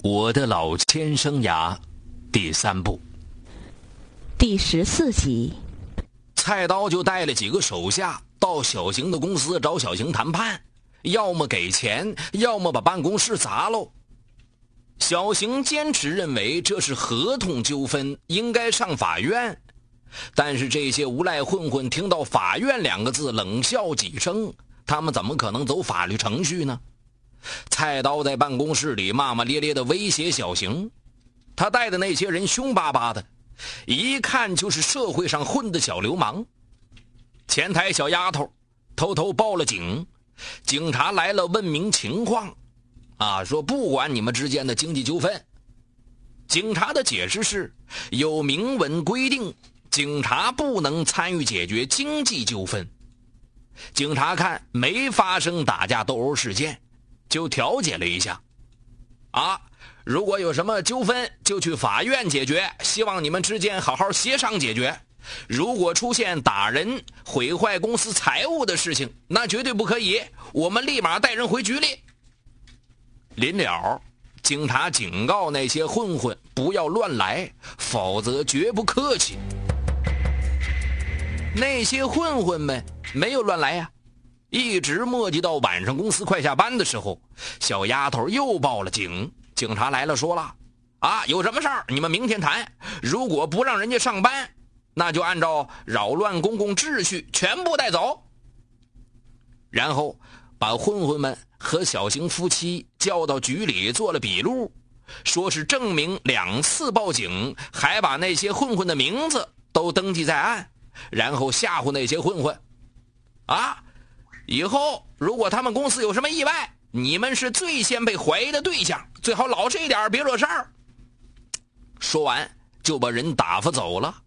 我的老千生涯第3部第14集。 菜刀就带了几个手下到小邢的公司找小邢谈判，要么给钱，要么把办公室砸喽。小邢坚持认为这是合同纠纷，应该上法院。但是这些无赖混混听到法院2个字冷笑几声，他们怎么可能走法律程序呢？菜刀在办公室里骂骂咧咧地威胁小邢，他带的那些人凶巴巴的，一看就是社会上混的小流氓。前台小丫头偷偷报了警，警察来了问明情况，说不管你们之间的经济纠纷。警察的解释是，有明文规定，警察不能参与解决经济纠纷。警察看没发生打架斗殴事件，就调解了一下。如果有什么纠纷就去法院解决，希望你们之间好好协商解决。如果出现打人、毁坏公司财物的事情，那绝对不可以，我们立马带人回局里。临了，警察警告那些混混不要乱来，否则绝不客气。那些混混们没有乱来呀，一直磨叽到晚上公司快下班的时候，小丫头又报了警。警察来了，说了有什么事儿你们明天谈，如果不让人家上班，那就按照扰乱公共秩序全部带走。然后把混混们和小邢夫妻叫到局里做了笔录，说是证明2次报警，还把那些混混的名字都登记在案，然后吓唬那些混混以后如果他们公司有什么意外，你们是最先被怀疑的对象，最好老实一点，别惹事儿。说完就把人打发走了。